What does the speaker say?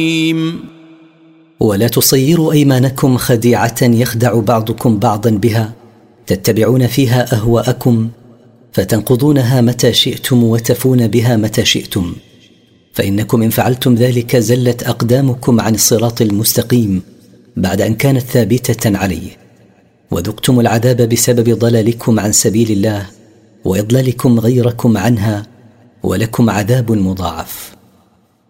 ولا تصيروا أيمانكم خديعة يخدع بعضكم بعضا بها، تتبعون فيها أهواءكم فتنقضونها متى شئتم وتفون بها متى شئتم، فإنكم إن فعلتم ذلك زلت أقدامكم عن الصراط المستقيم بعد أن كانت ثابتة عليه، وذقتم العذاب بسبب ضلالكم عن سبيل الله وإضلالكم غيركم عنها، ولكم عذاب مضاعف.